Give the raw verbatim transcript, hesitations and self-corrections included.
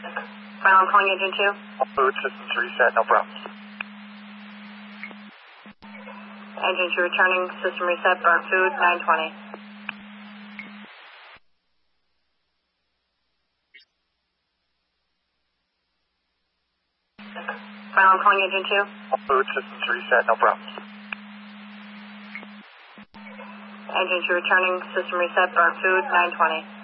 Final, I'm calling Agent two. Food systems reset, no problems. Agent two returning, system reset, burn food, nine twenty. Final, I'm calling Agent two. Food systems reset, no problems. Agent two returning, system reset, burn food, nine twenty.